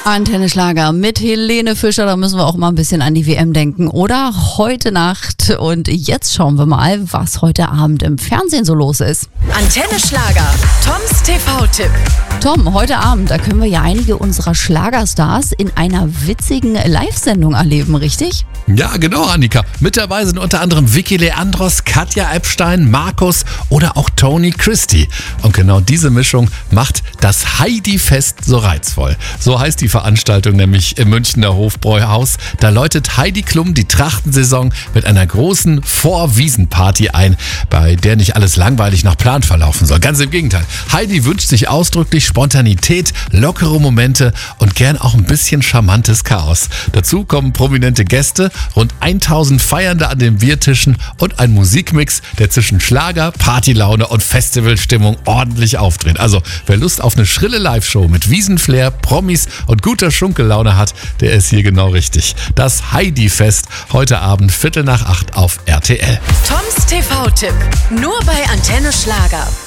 Antenne Schlager mit Helene Fischer, da müssen wir auch mal ein bisschen an die WM denken, oder? Heute Nacht, und jetzt schauen wir mal, was heute Abend im Fernsehen so los ist. Antenne Schlager, Toms TV-Tipp. Tom, heute Abend, da können wir ja einige unserer Schlagerstars in einer witzigen Live-Sendung erleben, richtig? Ja, genau, Annika. Mit dabei sind unter anderem Vicky Leandros, Katja Epstein, Markus oder auch Tony Christie. Und genau diese Mischung macht das Heidi-Fest so reizvoll. So heißt die Veranstaltung nämlich im Münchner Hofbräuhaus. Da läutet Heidi Klum die Trachtensaison mit einer großen Vorwiesenparty ein, bei der nicht alles langweilig nach Plan verlaufen soll. Ganz im Gegenteil. Heidi wünscht sich ausdrücklich Spontanität, lockere Momente und gern auch ein bisschen charmantes Chaos. Dazu kommen prominente Gäste, rund 1000 Feiernde an den Biertischen und ein Musikmix, der zwischen Schlager, Partylaune und Festivalstimmung ordentlich aufdreht. Also wer Lust auf eine schrille Live-Show mit Wiesenflair, Promis und guter Schunkellaune hat, der ist hier genau richtig. Das Heidi-Fest heute Abend 7:45 auf RTL. Toms TV-Tipp, nur bei Antenne Schlager.